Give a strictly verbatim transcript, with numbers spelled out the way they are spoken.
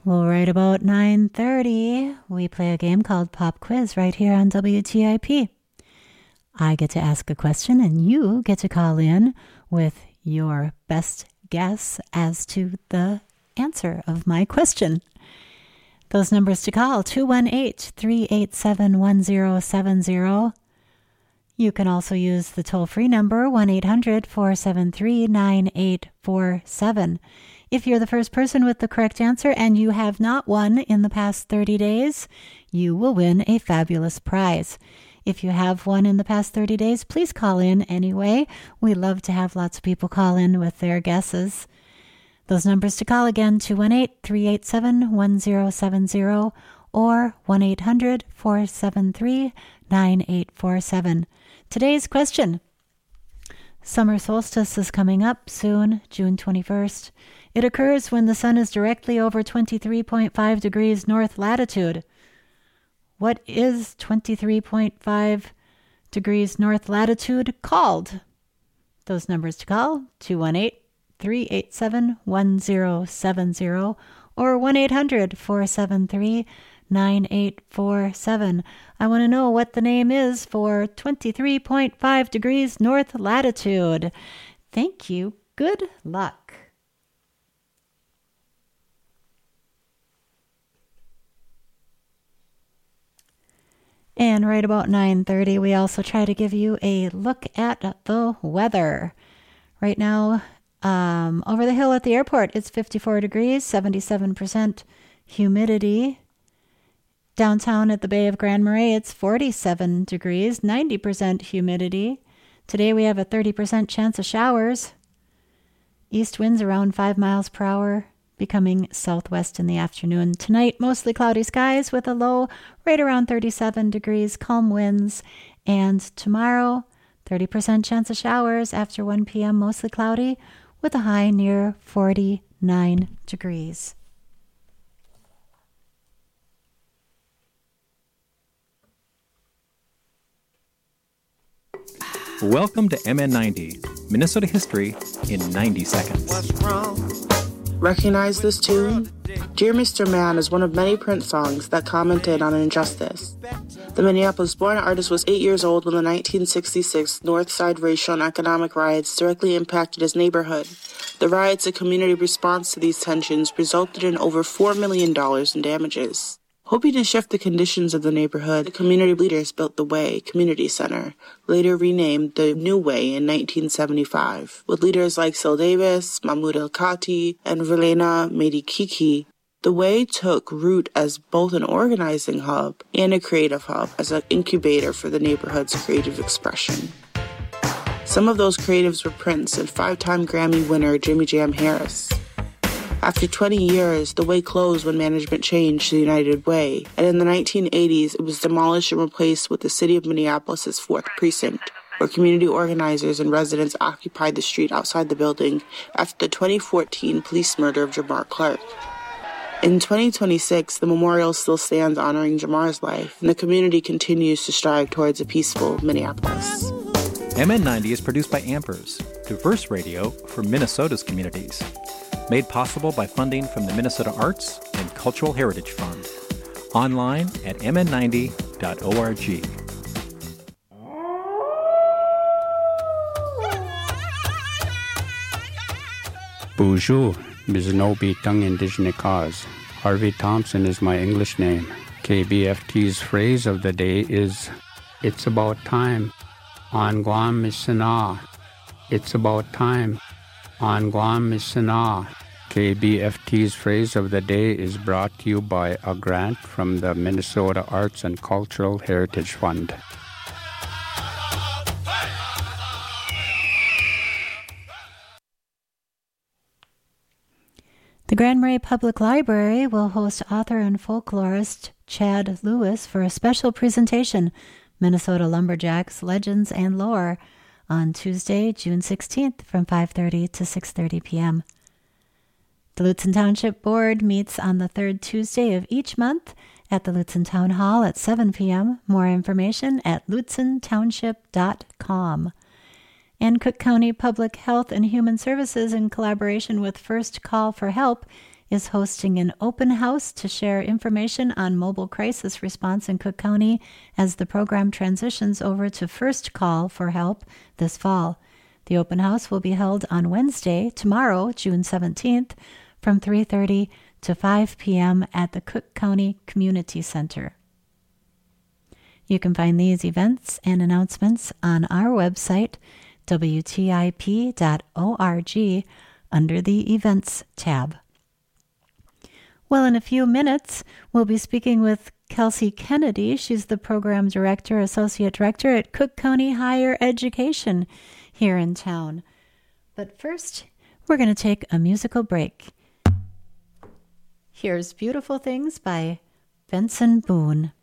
Well, right about nine thirty, we play a game called Pop Quiz right here on W T I P. I get to ask a question, and you get to call in with your best guess as to the answer of my question. Those numbers to call, two one eight, three eight seven, one zero seven zero. You can also use the toll-free number, one eight hundred, four seven three, nine eight four seven. If you're the first person with the correct answer and you have not won in the past thirty days, you will win a fabulous prize. If you have won in the past thirty days, please call in anyway. We love to have lots of people call in with their guesses. Those numbers to call again, two one eight, three eight seven, one zero seven zero or one eight hundred, four seven three, nine eight four seven. Today's question. Summer solstice is coming up soon, June twenty-first. It occurs when the sun is directly over twenty-three point five degrees north latitude. What is twenty-three point five degrees north latitude called? Those numbers to call, two one eight, three eight seven, one zero seven zero or one eight hundred, four seven three, nine eight four seven. I want to know what the name is for twenty-three point five degrees north latitude. Thank you. Good luck. And right about nine thirty, we also try to give you a look at the weather. Right now, um, over the hill at the airport, it's fifty-four degrees, seventy-seven percent humidity. Downtown at the Bay of Grand Marais, it's forty-seven degrees, ninety percent humidity. Today we have a thirty percent chance of showers. East winds around five miles per hour, becoming southwest in the afternoon. Tonight, mostly cloudy skies with a low right around thirty-seven degrees, calm winds. And tomorrow, thirty percent chance of showers after one p.m., mostly cloudy with a high near forty-nine degrees. Welcome to M N ninety, Minnesota history in ninety seconds. What's wrong? Recognize this tune? Dear Mister Man is one of many Prince songs that commented on injustice. The Minneapolis-born artist was eight years old when the nineteen sixty-six North Side racial and economic riots directly impacted his neighborhood. The riots and community response to these tensions resulted in over four million dollars in damages. Hoping to shift the conditions of the neighborhood, the community leaders built the Way Community Center, later renamed the New Way in nineteen seventy-five. With leaders like Syl Davis, Mahmoud El-Khati, and Verlena Medikiki, the Way took root as both an organizing hub and a creative hub, as an incubator for the neighborhood's creative expression. Some of those creatives were Prince and five-time Grammy winner Jimmy Jam Harris. After twenty years, the Way closed when management changed to the United Way, and in the nineteen eighties, it was demolished and replaced with the city of Minneapolis' fourth precinct, where community organizers and residents occupied the street outside the building after the twenty fourteen police murder of Jamar Clark. In twenty twenty-six, the memorial still stands honoring Jamar's life, and the community continues to strive towards a peaceful Minneapolis. M N ninety is produced by Ampers, diverse radio for Minnesota's communities. Made possible by funding from the Minnesota Arts and Cultural Heritage Fund. Online at m n ninety dot org. Bonjour, Miznobi Tung Indigenous Cause. Harvey Thompson is my English name. K B F T's phrase of the day is, "It's about time." On Guam Misana. It's about time. On Guam Misana. K B F T's phrase of the day is brought to you by a grant from the Minnesota Arts and Cultural Heritage Fund. The Grand Marais Public Library will host author and folklorist Chad Lewis for a special presentation, Minnesota Lumberjacks, Legends and Lore, on Tuesday, June sixteenth from five thirty to six thirty p.m. The Lutsen Township Board meets on the third Tuesday of each month at the Lutsen Town Hall at seven p.m. More information at lutsen township dot com. And Cook County Public Health and Human Services, in collaboration with First Call for Help, is hosting an open house to share information on mobile crisis response in Cook County as the program transitions over to First Call for help this fall. The open house will be held on Wednesday, tomorrow, June seventeenth, from three thirty to five p.m. at the Cook County Community Center. You can find these events and announcements on our website, W T I P dot org, under the Events tab. Well, in a few minutes, we'll be speaking with Kelsey Kennedy. She's the Program Director, Associate Director at Cook County Higher Education here in town. But first, we're going to take a musical break. Here's Beautiful Things by Benson Boone.